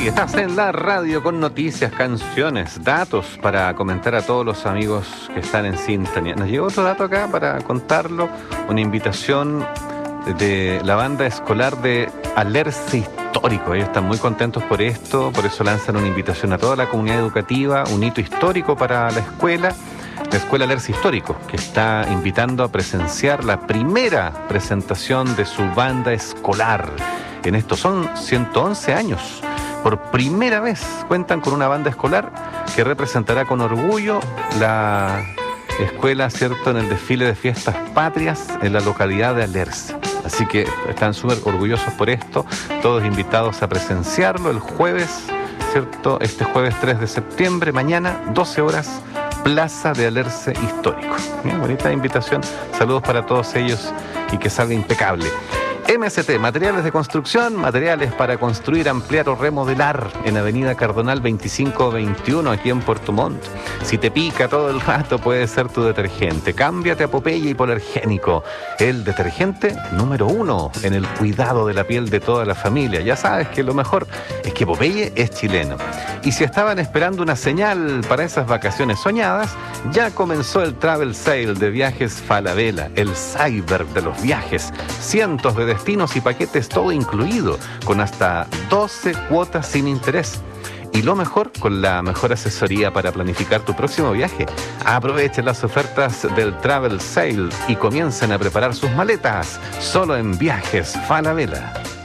estás en la radio con noticias, canciones, datos para comentar a todos los amigos que están en sintonía. Nos llegó otro dato acá para contarlo, una invitación de la banda escolar de Alerce Histórico. Ellos están muy contentos por esto, por eso lanzan una invitación a toda la comunidad educativa, un hito histórico para la escuela Alerce Histórico, que está invitando a presenciar la primera presentación de su banda escolar. En esto son 111 años. Por primera vez cuentan con una banda escolar que representará con orgullo la escuela, ¿cierto?, en el desfile de fiestas patrias en la localidad de Alerce. Así que están súper orgullosos por esto, todos invitados a presenciarlo el jueves, ¿cierto?, este jueves 3 de septiembre, mañana, 12 horas, Plaza de Alerce Histórico. Bien, bonita invitación, saludos para todos ellos y que salga impecable. MST, materiales de construcción, materiales para construir, ampliar o remodelar en Avenida Cardonal 2521 aquí en Puerto Montt. Si te pica todo el rato puede ser tu detergente. Cámbiate a Popeye Hipoalergénico, el detergente número 1 en el cuidado de la piel de toda la familia. Ya sabes que lo mejor es que Popeye es chileno. Y si estaban esperando una señal para esas vacaciones soñadas, ya comenzó el Travel Sale de Viajes Falabella, el cyber de los viajes. Cientos de destinos y paquetes todo incluido, con hasta 12 cuotas sin interés. Y lo mejor, con la mejor asesoría para planificar tu próximo viaje. Aprovechen las ofertas del Travel Sale y comiencen a preparar sus maletas, solo en Viajes Falabella.